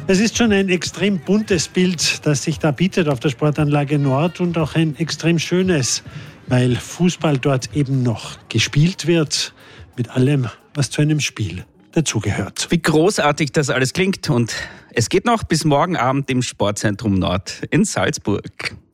Es ist schon ein extrem buntes Bild, das sich da bietet auf der Sportanlage Nord und auch ein extrem schönes, weil Fußball dort eben noch gespielt wird, mit allem, was zu einem Spiel dazugehört. Wie großartig das alles klingt und es geht noch bis morgen Abend im Sportzentrum Nord in Salzburg.